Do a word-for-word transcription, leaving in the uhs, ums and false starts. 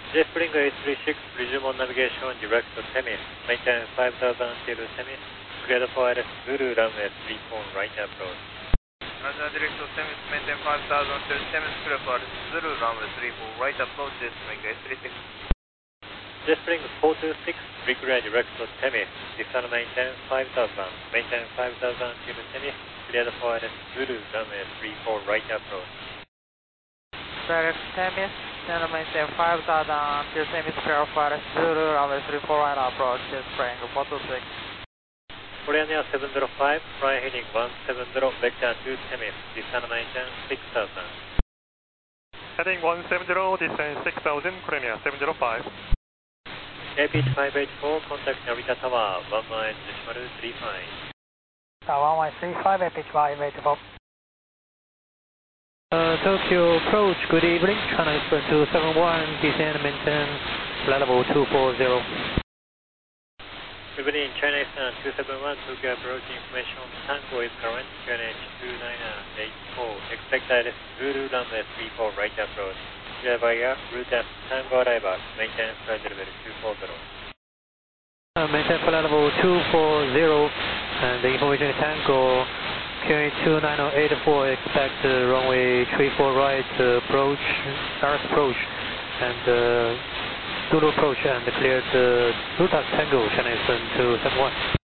JetBlink eight three six, resume on navigation direct to Temis, maintain five thousand until Temis, cleared for I L S Zulu runway three four right approach. Roger, direct to Temis, maintain five thousand until Temis, cleared for I L S Zulu runway three four right approach, JetBlink eight three six. JetBlink four two six, reclear direct to Temis, descend maintain five thousand, maintain five thousand until Temis, cleared for I L S Zulu runway three four right approach. Direct Temis, and maintain five thousand until Temis, clear for I L S Zulu runway three four right approach, JetBlink four two six. Korean Air seven zero five, fly heading one seven zero, vector to Temis, descend maintain six thousand. Heading one seven zero, descend six thousand, Korean Air seven zero five. A P H five eight four, contact Narita Tower, one nine decimal three five. one one three five, A P H five eight four. Uh, Tokyo approach, good evening, China Express two seven one, descend maintain flight level two four zero. Good evening, China Eastern two seven one, Tokyo approach information, Tango is current, Q N H two nine eight four, expect I L S Zulu runway three four right approach, clear by air, route at Tango arrival, maintain flight level two four zero. Uh, maintain flight level two four zero, and the information is Tango, Q N H two nine eight four, expect uh, runway three four right uh, approach, start approach, and uh, Zulu approach, and cleared uh, route at Tango, China Eastern two seven one.